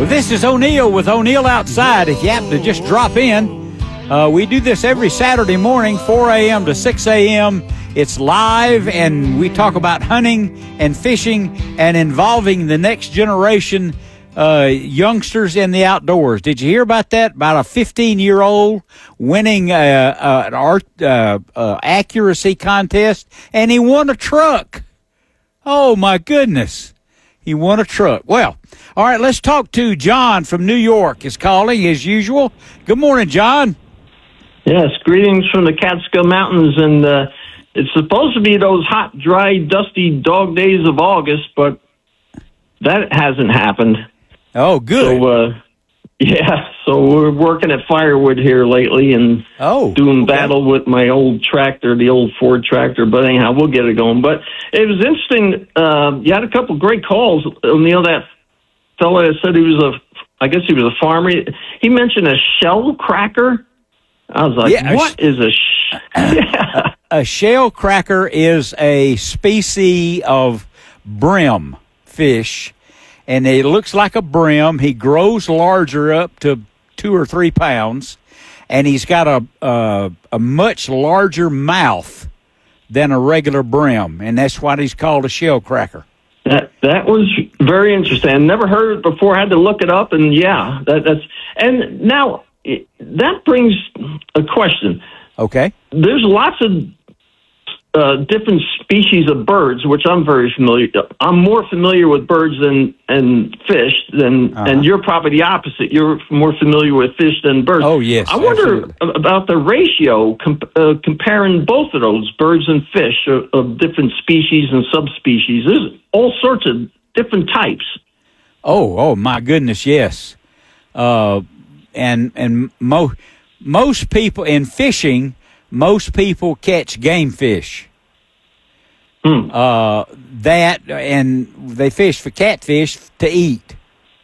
Well, this is O'Neill with O'Neill Outside. If you happen to just drop in, we do this every Saturday morning, 4 a.m. to 6 a.m. It's live, and we talk about hunting and fishing and involving the next generation youngsters in the outdoors. Did you hear about that? About a 15-year-old winning an art accuracy contest, and he won a truck. Oh, my goodness. He won a truck. Well, all right, let's talk to John from New York is calling as usual. Good morning, John. Yes, greetings from the Catskill Mountains, and it's supposed to be those hot, dry, dusty dog days of August, but that hasn't happened. Oh, good. So we're working at firewood here lately and doing okay. battle with my old tractor, the old Ford tractor, but anyhow, we'll get it going. But it was interesting. You had a couple great calls. O'Neill, that fellow said he was I guess he was a farmer. He mentioned a shell cracker. I was like, what is a A shell cracker is a species of brim fish, and it looks like a brim. He grows larger up to 2 or 3 pounds, and he's got a much larger mouth than a regular brim, and that's why he's called a shell cracker. That was very interesting. I never heard it before. I had to look it up, and and now that brings a question. Okay. There's lots of different species of birds, which I'm very familiar. I'm more familiar with birds and fish than, and you're probably the opposite. You're more familiar with fish than birds. Oh yes. I wonder about the ratio comparing both of those birds and fish of different species and subspecies. There's all sorts of different types. Oh my goodness, yes. And most people in fishing, most people catch game fish. That and they fish for catfish to eat.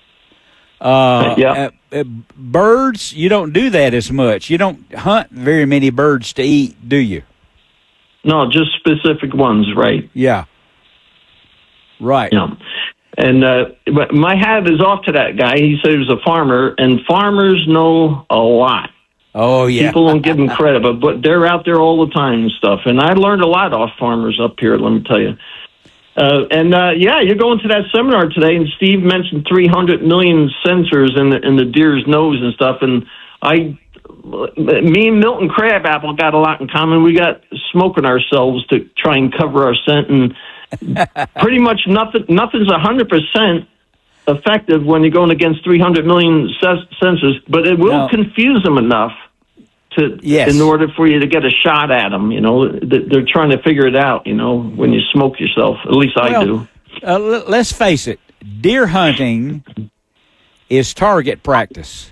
Birds, you don't do that as much. You don't hunt very many birds to eat, do you? No, just specific ones, right? Yeah. Right. Yeah. And my hat is off to that guy. He said he was a farmer, and farmers know a lot. Oh, yeah. People don't give them credit, but they're out there all the time and stuff. And I learned a lot off farmers up here, let me tell you. You're going to that seminar today, and Steve mentioned 300 million sensors in the deer's nose and stuff. And me and Milton Crabapple got a lot in common. We got smoking ourselves to try and cover our scent, and pretty much nothing's 100% effective when you're going against 300 million sensors, but it will confuse them enough in order for you to get a shot at them. You know, they're trying to figure it out, you know, when you smoke yourself. At least I do. Let's face it, deer hunting is target practice.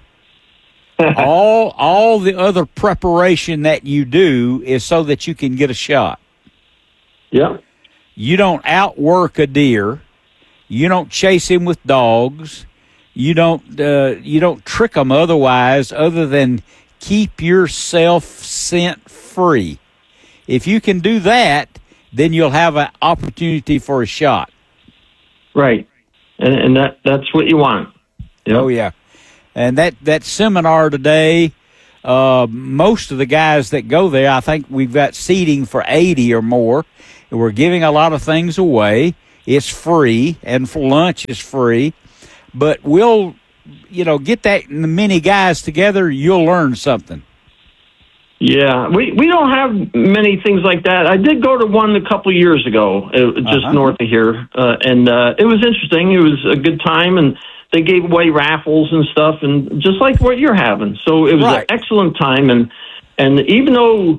all the other preparation that you do is so that you can get a shot. Yeah. You don't outwork a deer. You don't chase him with dogs. You don't trick them otherwise, other than keep yourself scent free. If you can do that, then you'll have an opportunity for a shot. Right, and that's what you want. Yep. Oh yeah, and that seminar today, most of the guys that go there, I think we've got seating for 80 or more. And we're giving a lot of things away. It's free, and for lunch is free. But we'll, get that many guys together, you'll learn something. Yeah, we don't have many things like that. I did go to one a couple of years ago, just north of here, and it was interesting. It was a good time, and they gave away raffles and stuff, and just like what you're having. So it was an excellent time, and even though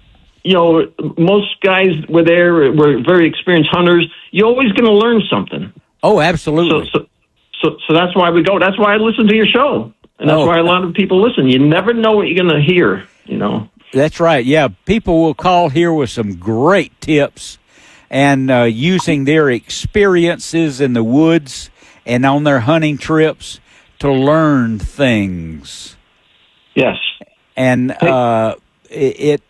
most guys were very experienced hunters, you're always going to learn something. Oh, absolutely. So that's why we go. That's why I listen to your show, and that's why a lot of people listen. You never know what you're going to hear. That's right. Yeah, people will call here with some great tips and using their experiences in the woods and on their hunting trips to learn things. Yes. And it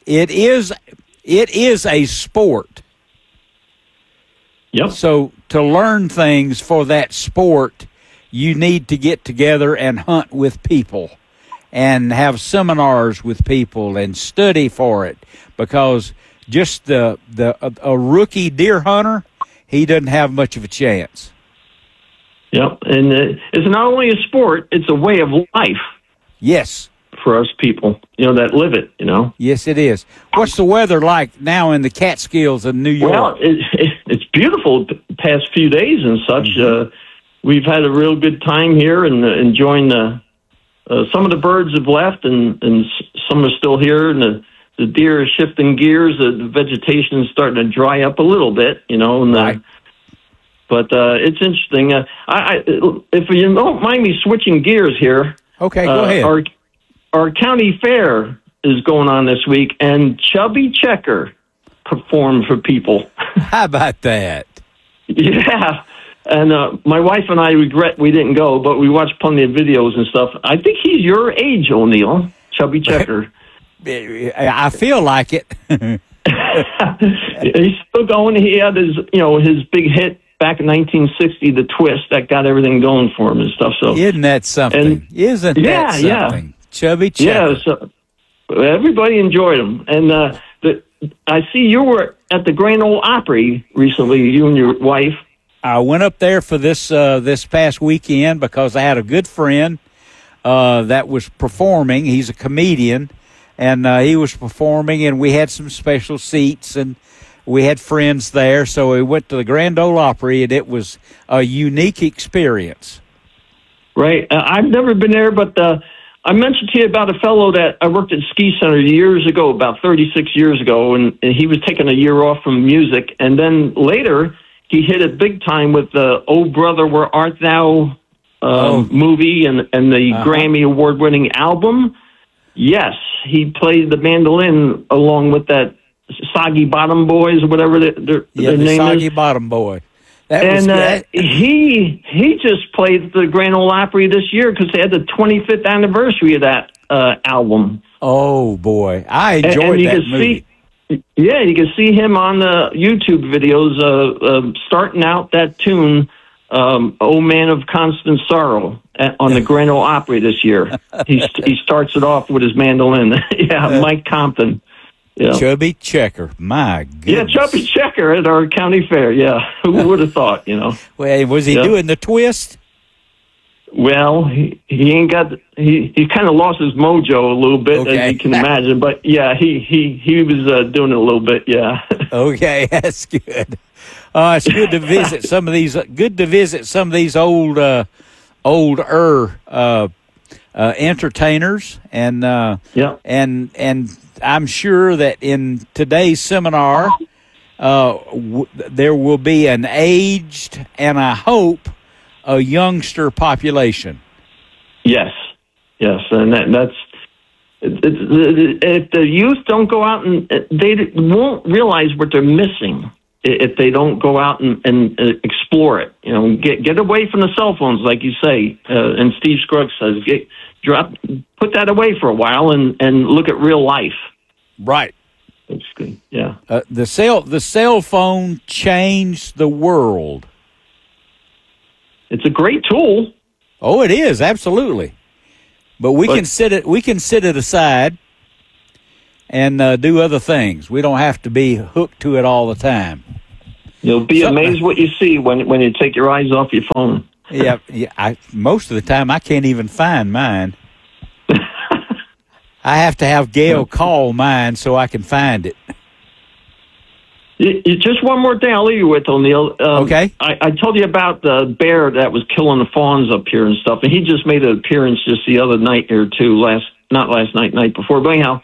is a sport. Yep. So to learn things for that sport, you need to get together and hunt with people and have seminars with people and study for it, because just a rookie deer hunter, he doesn't have much of a chance. Yep, and it's not only a sport; it's a way of life. Yes, for us people, that live it. Yes, it is. What's the weather like now in the Catskills in New York? Well, it's beautiful the past few days and such. Mm-hmm. We've had a real good time here and enjoying some of the birds have left and some are still here, and the deer are shifting gears. The vegetation is starting to dry up a little bit, and right. But it's interesting. If you don't mind me switching gears here. Okay, go ahead. Our county fair is going on this week, and Chubby Checker performed for people. How about that? Yeah. And my wife and I regret we didn't go, but we watched plenty of videos and stuff. I think he's your age, O'Neill, Chubby Checker. I feel like it. He's still going. He had his big hit back in 1960, The Twist, that got everything going for him and stuff. So isn't that something? Isn't that something? Yeah. Chubby Checker. Yeah, so everybody enjoyed him. And I see you were at the Grand Ole Opry recently, you and your wife. I went up there for this past weekend because I had a good friend that was performing. He's a comedian, and he was performing, and we had some special seats, and we had friends there. So we went to the Grand Ole Opry, and it was a unique experience. Right. I've never been there, but I mentioned to you about a fellow that I worked at Ski Center years ago, about 36 years ago, and he was taking a year off from music, and then later he hit it big time with the "Oh Brother, Where Art Thou" movie and the Grammy Award-winning album. Yes, he played the mandolin along with that Soggy Bottom Boys or whatever their name is. Soggy Bottom Boy. He just played the Grand Ole Opry this year because they had the 25th anniversary of that album. Oh boy, I enjoyed that movie. You can see him on the YouTube videos starting out that tune, "Oh Man of Constant Sorrow," on the Grand Ole Opry this year. He starts it off with his mandolin. Mike Compton. Yeah. Chubby Checker, my goodness. Yeah, Chubby Checker at our county fair. Yeah, who would have thought? Well, was he doing the twist? Well, he ain't got. He kind of lost his mojo a little bit, as you can imagine. But yeah, he was doing it a little bit. Yeah. Okay, that's good. It's good to visit some of these. Good to visit some of these older entertainers, and and I'm sure that in today's seminar, there will be an aged and I hope a youngster population. Yes, and that's if the youth don't go out and they won't realize what they're missing if they don't go out and explore it. Get away from the cell phones, like you say, and Steve Scruggs says, put that away for a while and look at real life. Right. Basically, yeah. The cell phone changed the world. It's a great tool. Oh, it is, absolutely. But we can set it aside and do other things. We don't have to be hooked to it all the time. You'll be amazed what you see when you take your eyes off your phone. Yeah. Most of the time, I can't even find mine. I have to have Gail call mine so I can find it. Just one more thing I'll leave you with, O'Neill. Okay. I told you about the bear that was killing the fawns up here and stuff, and he just made an appearance just the other night here, too. Not last night, night before. But anyhow,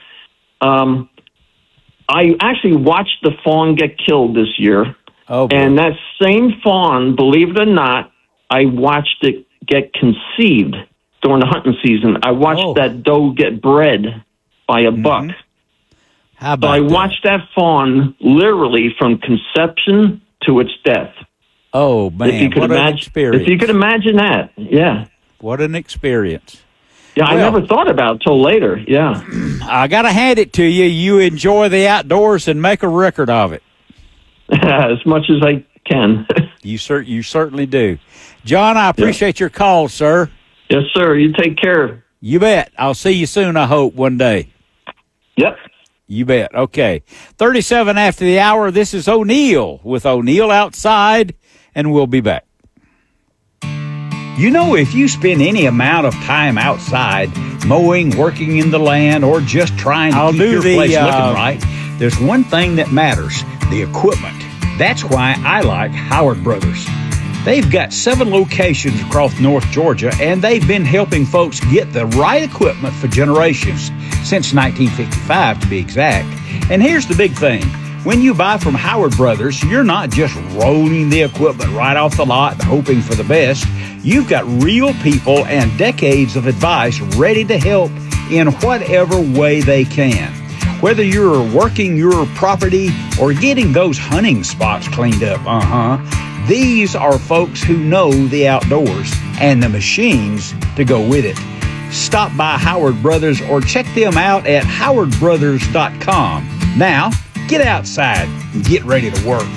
I actually watched the fawn get killed this year. Oh, boy. And that same fawn, believe it or not, I watched it get conceived during the hunting season. I watched that doe get bred by a buck. How about I watched that fawn literally from conception to its death. Oh, man, what an experience. If you could imagine that, yeah. What an experience. Yeah, I never thought about it till later, yeah. I got to hand it to you. You enjoy the outdoors and make a record of it. As much as I can. You certainly do. John, I appreciate your call, sir. Yes, sir. You take care. You bet. I'll see you soon, I hope, one day. Yep. You bet. Okay. 37 after the hour. This is O'Neill with O'Neill Outside, and we'll be back. You know, if you spend any amount of time outside, mowing, working in the land, or just trying to keep your place looking right, there's one thing that matters, the equipment. That's why I like Howard Brothers. They've got 7 locations across North Georgia, and they've been helping folks get the right equipment for generations, since 1955 to be exact. And here's the big thing. When you buy from Howard Brothers, you're not just rolling the equipment right off the lot and hoping for the best. You've got real people and decades of advice ready to help in whatever way they can. Whether you're working your property or getting those hunting spots cleaned up, these are folks who know the outdoors and the machines to go with it. Stop by Howard Brothers or check them out at howardbrothers.com. Now, get outside and get ready to work.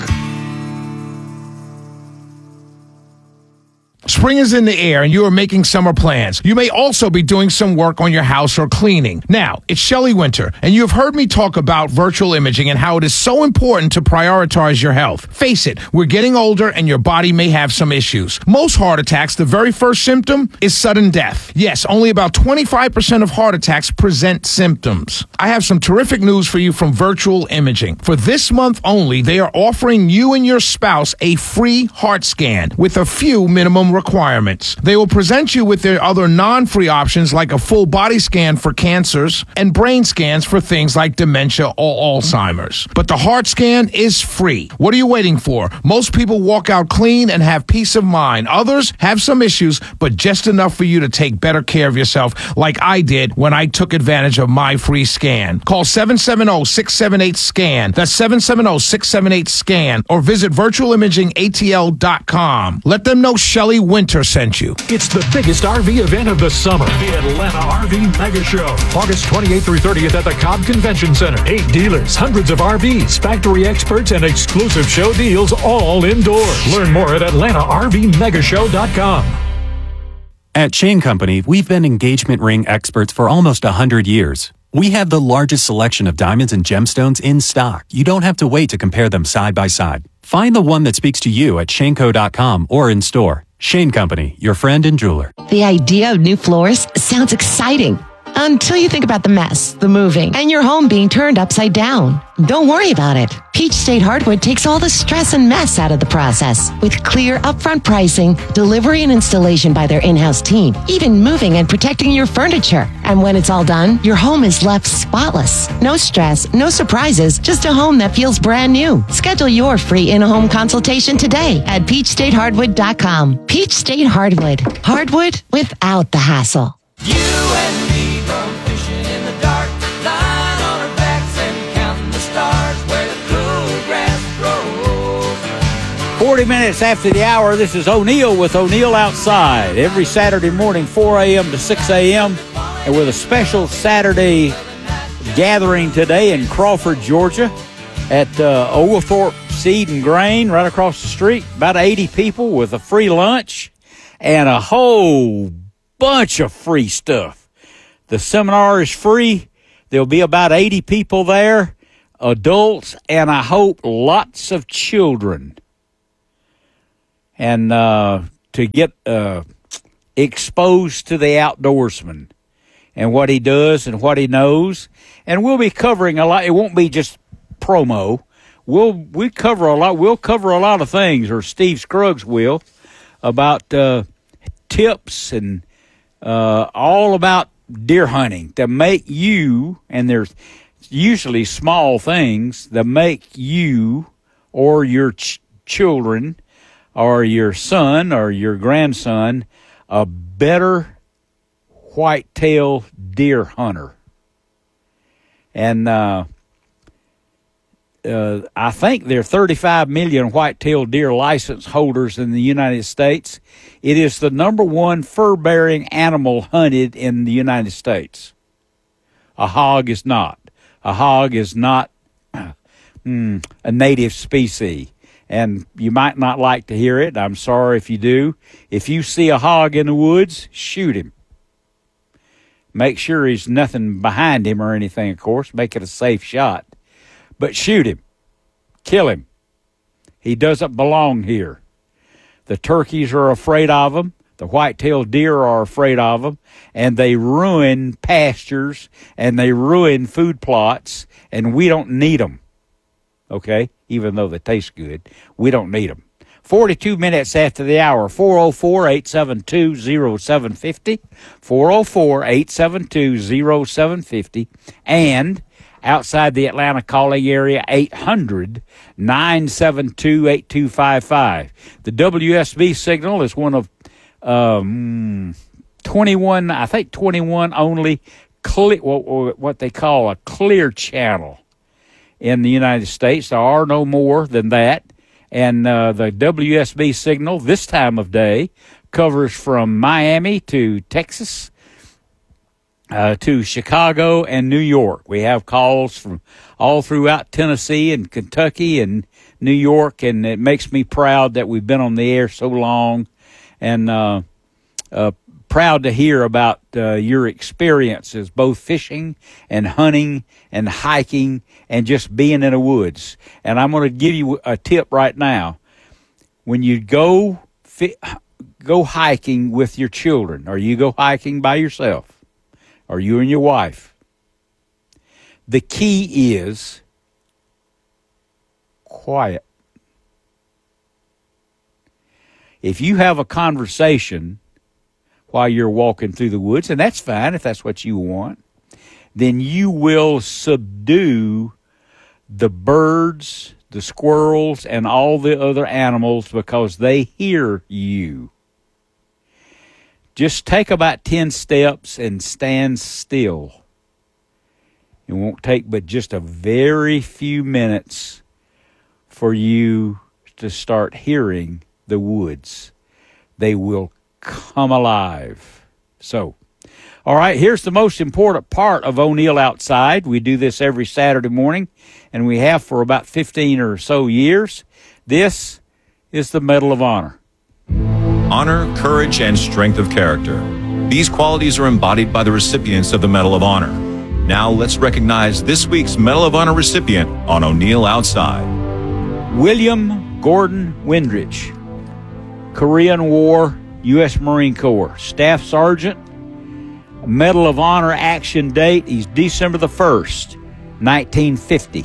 Spring is in the air and you are making summer plans. You may also be doing some work on your house or cleaning. Now, it's Shelley Winter, and you have heard me talk about virtual imaging and how it is so important to prioritize your health. Face it, we're getting older and your body may have some issues. Most heart attacks, the very first symptom is sudden death. Yes, only about 25% of heart attacks present symptoms. I have some terrific news for you from Virtual Imaging. For this month only, they are offering you and your spouse a free heart scan with a few minimum requirements. They will present you with their other non-free options like a full body scan for cancers and brain scans for things like dementia or Alzheimer's. But the heart scan is free. What are you waiting for? Most people walk out clean and have peace of mind. Others have some issues, but just enough for you to take better care of yourself like I did when I took advantage of my free scan. Call 770-678-SCAN. That's 770-678-SCAN or visit virtualimagingatl.com. Let them know Shelley Winter sent you. It's the biggest RV event of the summer, the Atlanta RV Mega Show. August 28th through 30th at the Cobb Convention Center. 8 dealers, hundreds of RVs, factory experts, and exclusive show deals all indoors. Learn more at AtlantaRVMegashow.com. At Shane Company, we've been engagement ring experts for almost 100 years. We have the largest selection of diamonds and gemstones in stock. You don't have to wait to compare them side by side. Find the one that speaks to you at shaneco.com or in store. Shane Company, your friend and jeweler. The idea of new floors sounds exciting until you think about the mess, the moving, and your home being turned upside down. Don't worry about it. Peach State Hardwood takes all the stress and mess out of the process with clear upfront pricing, delivery and installation by their in-house team, even moving and protecting your furniture. And when it's all done, your home is left spotless. No stress, no surprises, just a home that feels brand new. Schedule your free in-home consultation today at peachstatehardwood.com. Peach State Hardwood. Hardwood without the hassle. You and me go fishing in the dark, lying on our backs and counting the stars where the cool grass grows. 40 minutes after the hour, this is O'Neill with O'Neill Outside. Every Saturday morning, 4 a.m. to 6 a.m. And with a special Saturday gathering today in Crawford, Georgia at Oglethorpe Seed and Grain right across the street. About 80 people with a free lunch and a whole bunch of free stuff. The seminar is free. There'll be about 80 people there, adults, and I hope lots of children. And to get exposed to the outdoorsman and what he does and what he knows. And we'll be covering a lot. It won't be just promo. We'll cover a lot. We'll cover a lot of things, or Steve Scruggs will, about tips and all about deer hunting to make you, and there's usually small things that make you or your children or your son or your grandson a better whitetail deer hunter. And I think there are 35 million whitetail deer license holders in the United States. It is the number one fur-bearing animal hunted in the United States. A hog is not. A hog is not a native species. And you might not like to hear it. I'm sorry if you do. If you see a hog in the woods, shoot him. Make sure he's nothing behind him or anything, of course. Make it a safe shot. But shoot him. Kill him. He doesn't belong here. The turkeys are afraid of him. The white-tailed deer are afraid of them. And they ruin pastures and they ruin food plots. And we don't need them. Okay? Even though they taste good, we don't need them. 42 minutes after the hour, 404-872-0750, 404-872-0750, and outside the Atlanta calling area, 800-972-8255. The WSB signal is one of 21 only what they call a clear channel in the United States. There are no more than that. And the WSB signal this time of day covers from Miami to Texas to Chicago and New York. We have calls from all throughout Tennessee and Kentucky and New York, and it makes me proud that we've been on the air so long, and proud to hear about your experiences, both fishing and hunting and hiking and just being in the woods. And I'm going to give you a tip right now. When you go hiking with your children, or you go hiking by yourself, or you and your wife, the key is quiet. If you have a conversation while you're walking through the woods, and that's fine if that's what you want, then you will subdue the birds, the squirrels, and all the other animals because they hear you. Just take about 10 steps and stand still. It won't take but just a very few minutes for you to start hearing the woods. They will come alive. So, all right, here's the most important part of O'Neill Outside. We do this every Saturday morning, and we have for about 15 or so years. This is the Medal of Honor. Honor, courage, and strength of character. These qualities are embodied by the recipients of the Medal of Honor. Now let's recognize this week's Medal of Honor recipient on O'Neill Outside. William Gordon Windrich, Korean War, U.S. Marine Corps, Staff Sergeant, Medal of Honor action date, he's December the 1st, 1950.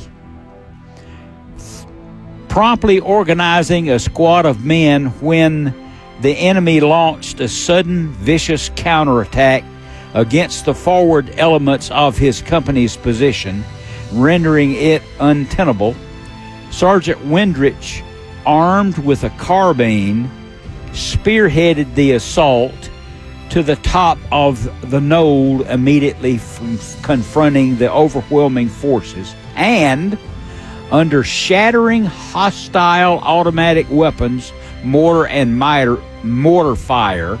Promptly organizing a squad of men when the enemy launched a sudden, vicious counterattack against the forward elements of his company's position, rendering it untenable, Sergeant Windrich, armed with a carbine, spearheaded the assault to the top of the knoll immediately confronting the overwhelming forces, and under shattering hostile automatic weapons, mortar and mortar fire,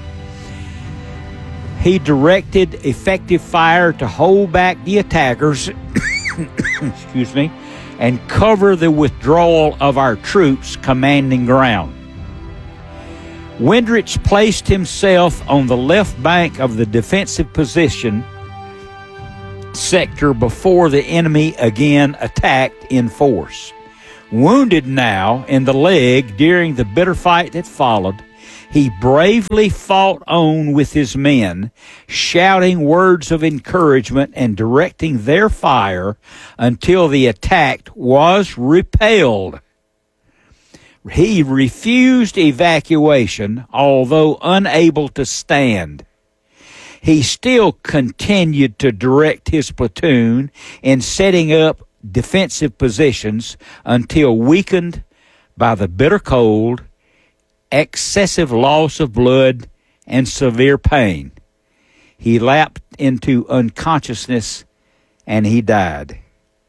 he directed effective fire to hold back the attackers excuse me, and cover the withdrawal of our troops commanding ground. Windrich placed himself on the left bank of the defensive position sector before the enemy again attacked in force. Wounded now in the leg during the bitter fight that followed, he bravely fought on with his men, shouting words of encouragement and directing their fire until the attack was repelled. He refused evacuation, although unable to stand. He still continued to direct his platoon in setting up defensive positions until weakened by the bitter cold, excessive loss of blood, and severe pain. He lapsed into unconsciousness and he died.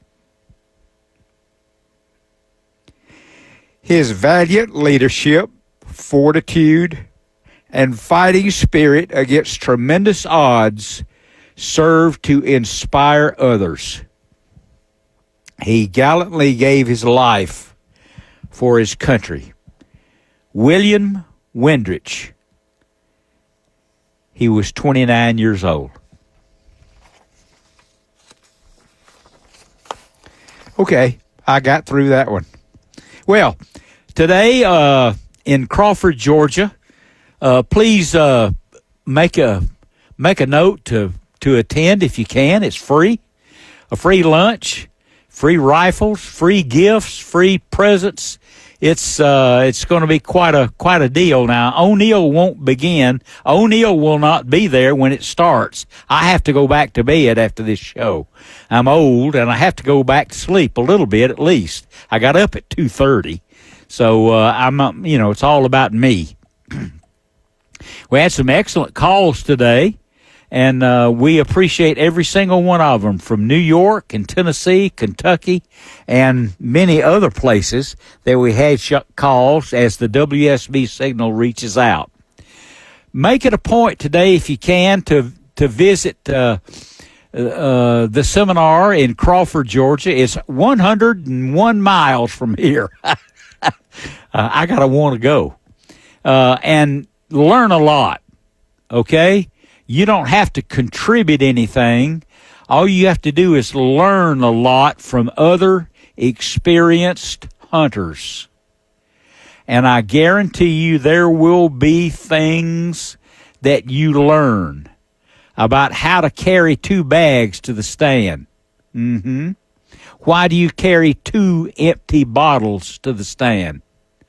His valiant leadership, fortitude, and fighting spirit against tremendous odds served to inspire others. He gallantly gave his life for his country. William Windrich. He was 29 years old. Okay, I got through that one. Well, today in Crawford, Georgia, please make a note to attend if you can. It's free. A free lunch, free rifles, free gifts, free presents. It's going to be quite a deal. Now, O'Neill won't begin. O'Neill will not be there when it starts. I have to go back to bed after this show. I'm old and I have to go back to sleep a little bit at least. I got up at 2:30, so it's all about me. We had some excellent calls today. And we appreciate every single one of them from New York and Tennessee, Kentucky, and many other places that we had calls as the WSB signal reaches out. Make it a point today, if you can, to visit the seminar in Crawford, Georgia. It's 101 miles from here. I got to want to go and learn a lot, okay? You don't have to contribute anything. All you have to do is learn a lot from other experienced hunters. And I guarantee you there will be things that you learn about how to carry 2 bags to the stand. Why do you carry 2 empty bottles to the stand?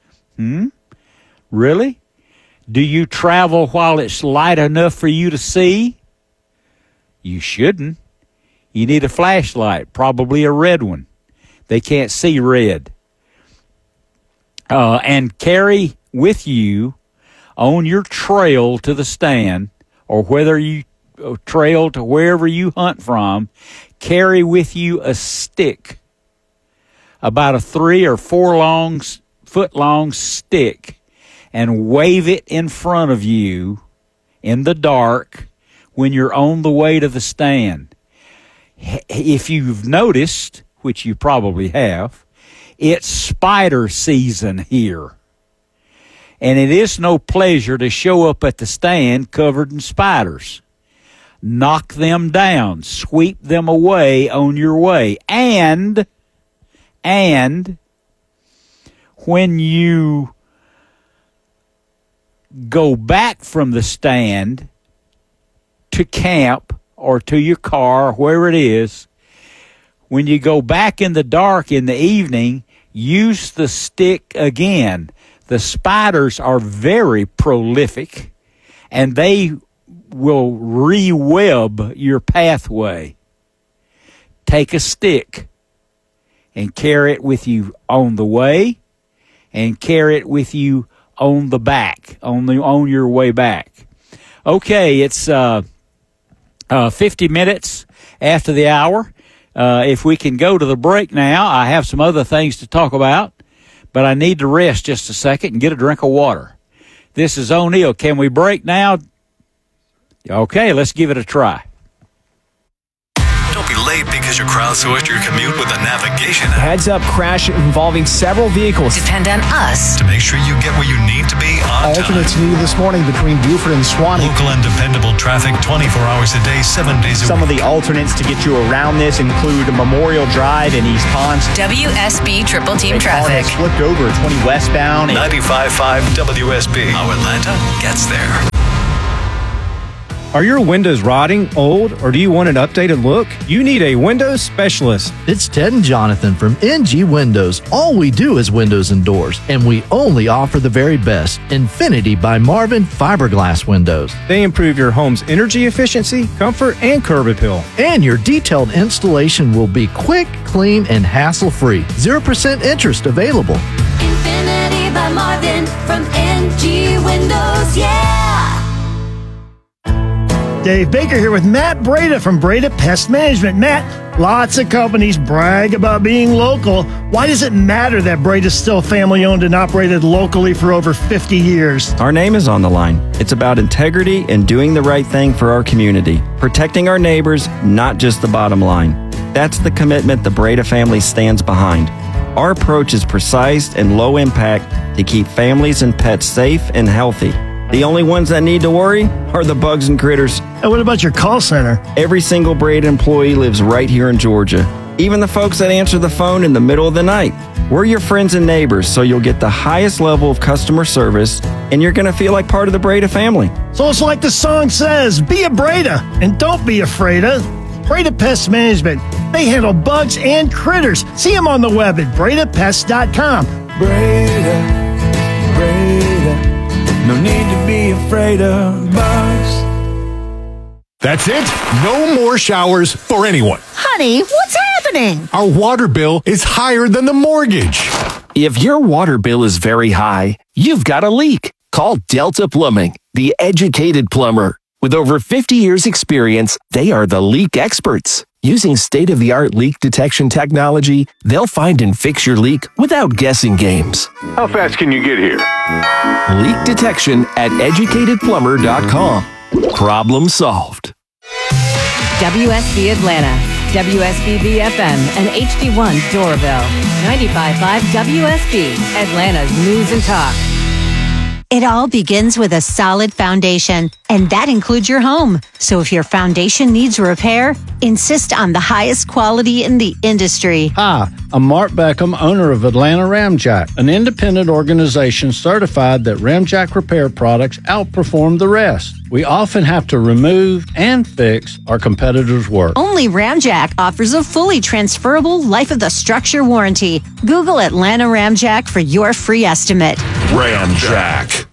Really? Do you travel while it's light enough for you to see? You shouldn't. You need a flashlight, probably a red one. They can't see red. And carry with you on your trail to the stand, or whether you trail to wherever you hunt from, carry with you a stick, about a 3 or 4 foot long stick, and wave it in front of you in the dark when you're on the way to the stand. If you've noticed, which you probably have, it's spider season here. And it is no pleasure to show up at the stand covered in spiders. Knock them down, sweep them away on your way. And when you go back from the stand to camp or to your car, or wherever it is, when you go back in the dark in the evening, use the stick again. The spiders are very prolific, and they will re-web your pathway. Take a stick and carry it with you on the way, and carry it with you on the back, on your way back. Okay, it's 50 minutes after the hour. If we can go to the break now, I have some other things to talk about, but I need to rest just a second and get a drink of water. This is O'Neill. Can we break now? Okay, let's give it a try. Don't be late because you crowdsourced your commute with a navigation app. Heads up crash involving several vehicles. Depend on us to make sure you get where you need to be on time. Alternates needed this morning between Buford and Swanee. Local and dependable traffic 24 hours a day, 7 days a week. Some of the alternates to get you around this include Memorial Drive in East Ponce. WSB Triple Team Traffic. Flipped over 20 westbound. 95.5 WSB. How Atlanta gets there. Are your windows rotting, old, or do you want an updated look? You need a windows specialist. It's Ted and Jonathan from NG Windows. All we do is windows and doors, and we only offer the very best. Infinity by Marvin fiberglass windows. They improve your home's energy efficiency, comfort, and curb appeal. And your detailed installation will be quick, clean, and hassle-free. 0% interest available. Infinity by Marvin from NG Windows, yeah! Dave Baker here with Matt Breda from Breda Pest Management. Matt, lots of companies brag about being local. Why does it matter that Breda's still family-owned and operated locally for over 50 years? Our name is on the line. It's about integrity and doing the right thing for our community. Protecting our neighbors, not just the bottom line. That's the commitment the Breda family stands behind. Our approach is precise and low impact to keep families and pets safe and healthy. The only ones that need to worry are the bugs and critters. And what about your call center? Every single Breda employee lives right here in Georgia. Even the folks that answer the phone in the middle of the night. We're your friends and neighbors, so you'll get the highest level of customer service, and you're going to feel like part of the Breda family. So it's like the song says, be a Breda, and don't be afraid of Breda Pest Management. They handle bugs and critters. See them on the web at BredaPest.com. Breda, no need to be afraid of bugs. That's it. No more showers for anyone. Honey, what's happening? Our water bill is higher than the mortgage. If your water bill is very high, you've got a leak. Call Delta Plumbing, the educated plumber. With over 50 years experience, they are the leak experts. Using state-of-the-art leak detection technology, they'll find and fix your leak without guessing games. How fast can you get here? Leak detection at educatedplumber.com. Problem solved. WSB Atlanta, WSBB FM, and HD1 Doraville. 95.5 WSB, Atlanta's News and Talk. It all begins with a solid foundation, and that includes your home. So if your foundation needs repair, insist on the highest quality in the industry. Hi, I'm Mark Beckham, owner of Atlanta Ramjack, an independent organization certified that Ramjack repair products outperform the rest. We often have to remove and fix our competitors' work. Only Ramjack offers a fully transferable life of the structure warranty. Google Atlanta Ramjack for your free estimate. Ramjack.